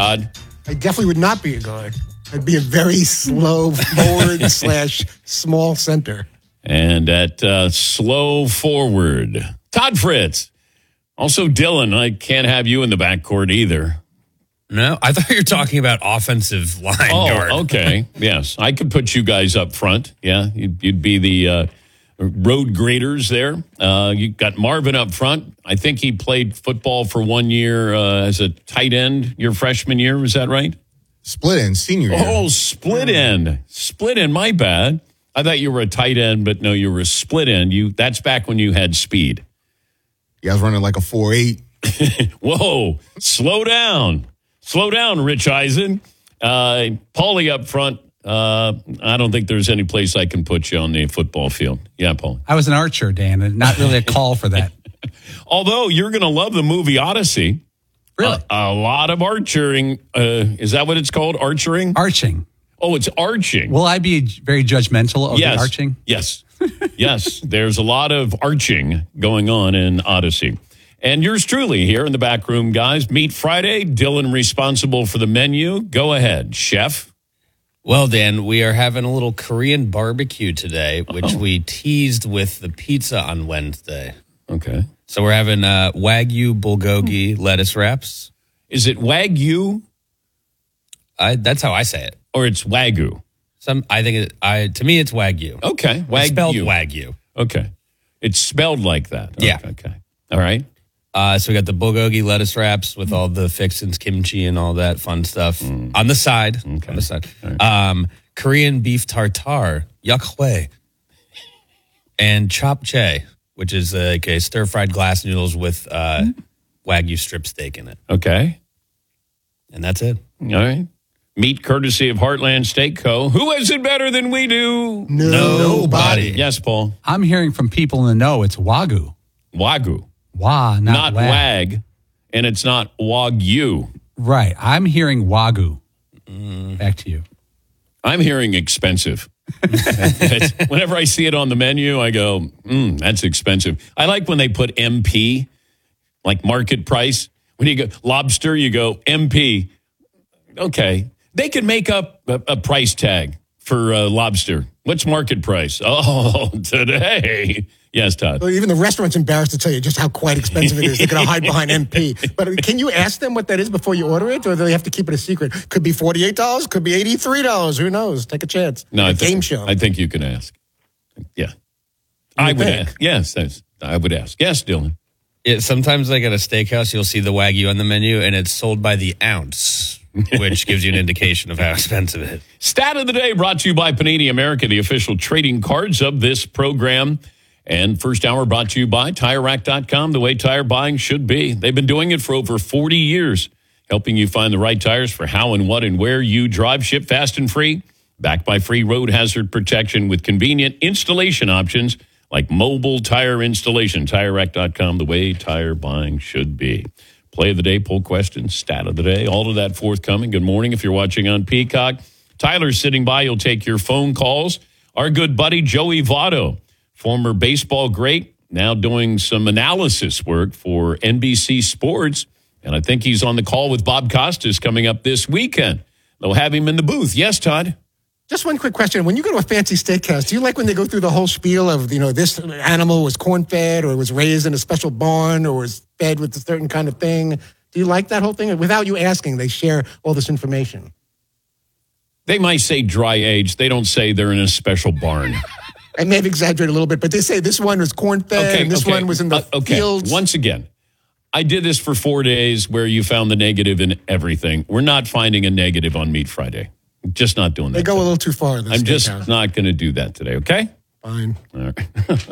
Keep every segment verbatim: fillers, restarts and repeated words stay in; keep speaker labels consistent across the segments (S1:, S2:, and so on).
S1: Todd?
S2: I definitely would not be a guard. I'd be a very slow forward slash small center.
S1: And at uh, slow forward, Todd Fritz. Also, Dylan, I can't have you in the backcourt either.
S3: No, I thought you were talking about offensive line
S1: oh,
S3: guard.
S1: Okay. Yes, I could put you guys up front. Yeah, you'd, you'd be the uh, road graders there. Uh, you got Marvin up front. I think he played football for one year uh, as a tight end your freshman year. Was that right?
S4: Split end, senior year.
S1: Oh, split end. Split end, my bad. I thought you were a tight end, but no, you were a split end. You That's back when you had speed.
S4: Yeah, I was running like a four eight.
S1: Whoa, slow down. Slow down, Rich Eisen. Uh, Paulie up front. Uh, I don't think there's any place I can put you on the football field. Yeah, Paulie.
S5: I was an archer, Dan, and not really a call for that.
S1: Although you're going to love the movie Odyssey.
S5: Really?
S1: A, a lot of archering. Uh, is that what it's called? Archering?
S5: Arching.
S1: Oh, it's arching.
S5: Will I be very judgmental of
S1: yes.
S5: the arching?
S1: Yes. Yes. There's a lot of arching going on in Odyssey. And yours truly here in the back room, guys. Meat Friday. Dylan responsible for the menu. Go ahead, chef.
S3: Well, Dan, we are having a little Korean barbecue today, which oh. we teased with the pizza on Wednesday.
S1: Okay.
S3: So we're having uh, Wagyu bulgogi lettuce wraps.
S1: Is it Wagyu?
S3: I, that's how I say it.
S1: Or it's Wagyu?
S3: Some, I think it, I to me it's Wagyu.
S1: Okay. Wagyu.
S3: It's spelled Wagyu.
S1: Okay. It's spelled like that. Okay.
S3: Yeah.
S1: Okay. All right.
S3: Uh, so we got the bulgogi lettuce wraps with all the fixins, kimchi, and all that fun stuff mm. on the side.
S1: Okay.
S3: On the side,
S1: right.
S3: um, Korean beef tartare, yakhui, and chapchae, which is like a stir fried glass noodles with uh, mm. Wagyu strip steak in it.
S1: Okay,
S3: and that's it.
S1: All right. Meat courtesy of Heartland Steak Co. Who is it better than we do?
S2: No.
S3: Nobody.
S1: Yes, Paul.
S5: I'm hearing from people in the know it's Wagyu.
S1: Wagyu.
S5: Wah, not,
S1: not
S5: wag.
S1: wag, and it's not Wagyu.
S5: Right. I'm hearing Wagyu. Mm. Back to you.
S1: I'm hearing expensive. Whenever I see it on the menu, I go, mm, that's expensive. I like when they put M P, like market price. When you go lobster, you go M P. Okay. They could make up a, a price tag for uh, lobster. What's market price? Oh, today. Yes, Todd.
S2: Well, even the restaurant's embarrassed to tell you just how quite expensive it is. They're going to hide behind M P. But can you ask them what that is before you order it, or do they have to keep it a secret? Could be forty-eight dollars, could be eighty-three dollars. Who knows? Take a chance.
S1: No,
S2: a
S1: I think,
S2: game show.
S1: I think you can ask. Yeah. I would
S2: think?
S1: ask. Yes, that's, I would ask. Yes, Dylan.
S3: Yeah, sometimes, like at a steakhouse, you'll see the Wagyu on the menu, and it's sold by the ounce, which gives you an indication of how expensive it is.
S1: Stat of the day brought to you by Panini America, the official trading cards of this program. And first hour brought to you by Tire Rack dot com, the way tire buying should be. They've been doing it for over forty years, helping you find the right tires for how and what and where you drive. Ship fast and free, backed by free road hazard protection with convenient installation options like mobile tire installation. Tire Rack dot com, the way tire buying should be. Play of the day, poll question, stat of the day, all of that forthcoming. Good morning if you're watching on Peacock. Tyler's sitting by. You'll take your phone calls. Our good buddy Joey Votto, former baseball great, now doing some analysis work for N B C Sports. And I think he's on the call with Bob Costas coming up this weekend. They'll have him in the booth. Yes, Todd?
S2: Just one quick question. When you go to a fancy steakhouse, do you like when they go through the whole spiel of, you know, this animal was corn-fed or was raised in a special barn or was fed with a certain kind of thing? Do you like that whole thing? Without you asking, they share all this information.
S1: They might say dry aged. They don't say they're in a special barn.
S2: I may have exaggerated a little bit, but they say this one was corn-fed
S1: okay,
S2: and this
S1: okay.
S2: one was in the
S1: uh, okay.
S2: fields.
S1: Once again, I did this for four days where you found the negative in everything. We're not finding a negative on Meat Friday. Just not doing that.
S2: They go
S1: today.
S2: a little too far.
S1: I'm just
S2: house.
S1: not going to do that today, okay?
S2: Fine.
S1: All right.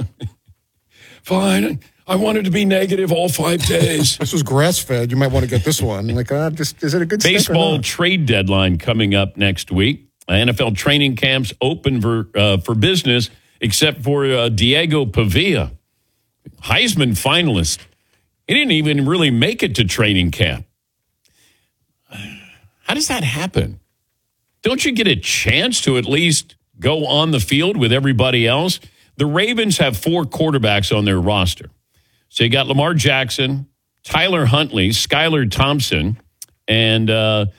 S1: Fine. I wanted to be negative all five days.
S2: This was grass-fed. You might want to get this one. Like, uh, just is it a good steak or
S1: Baseball
S2: not?
S1: trade deadline coming up next week. Uh, N F L training camps open for, uh, for business, except for uh, Diego Pavia, Heisman finalist. He didn't even really make it to training camp. How does that happen? Don't you get a chance to at least go on the field with everybody else? The Ravens have four quarterbacks on their roster. So you got Lamar Jackson, Tyler Huntley, Skylar Thompson, and uh,